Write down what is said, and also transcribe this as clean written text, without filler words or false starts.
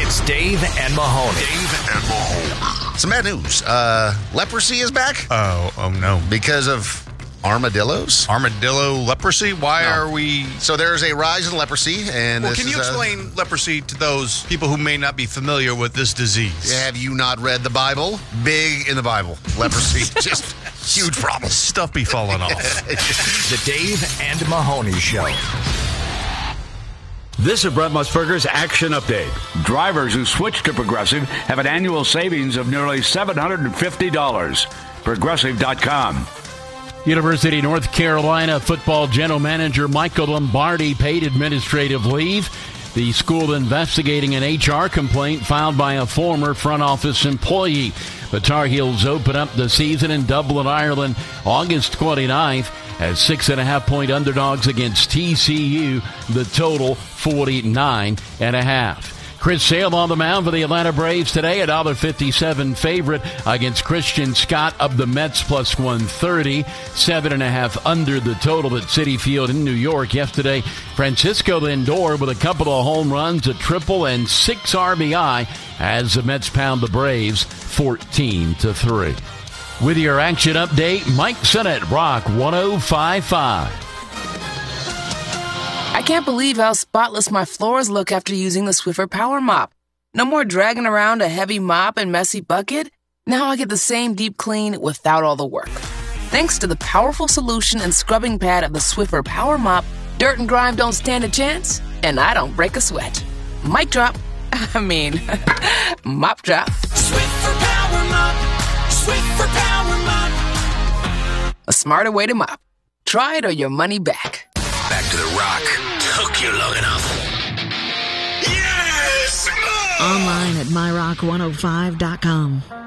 It's Dave and Mahoney. Some bad news. Leprosy is back. Oh no. Because of armadillos? Armadillo leprosy? Why are we... So there's a rise in leprosy. And Well, can you explain leprosy to those people who may not be familiar with this disease? Have you not read the Bible? Big in the Bible. Leprosy. Just huge problem. Stuff be falling off. The Dave and Mahoney Show. This is Brent Musburger's Action Update. Drivers who switch to Progressive have an annual savings of nearly $750. Progressive.com. University of North Carolina football general manager Michael Lombardi paid administrative leave. The school investigating an HR complaint filed by a former front office employee. The Tar Heels open up the season in Dublin, Ireland, August 29th as 6.5-point underdogs against TCU. The total 49.5. Chris Sale on the mound for the Atlanta Braves today, $1.57 favorite against Christian Scott of the Mets plus 130, 7.5 under the total at Citi Field in New York. Yesterday, Francisco Lindor with a couple of home runs, a triple, and 6 RBI as the Mets pound the Braves 14-3. With your action update, Mike Sennett, Rock 105.5. I can't believe how spotless my floors look after using the Swiffer Power Mop. No more dragging around a heavy mop and messy bucket. Now I get the same deep clean without all the work. Thanks to the powerful solution and scrubbing pad of the Swiffer Power Mop, dirt and grime don't stand a chance, and I don't break a sweat. Mic drop. Mop drop. Swiffer Power Mop. Swiffer Power Mop. A smarter way to mop. Try it or your money back. Back to the Rock. Took you long enough. Yes! Online at myrock105.com.